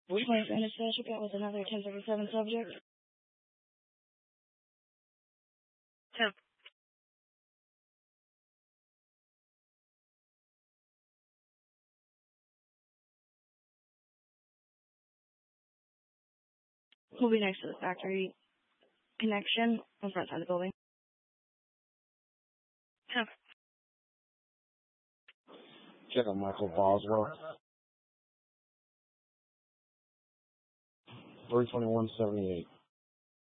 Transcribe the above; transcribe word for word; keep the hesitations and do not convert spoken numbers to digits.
Twenty minutes session got with another ten thirty-seven subject. Ten. Who'll be next to the factory connection on the front side of the building? Ten. Check on Michael Boswell. three twenty-one seventy-eight.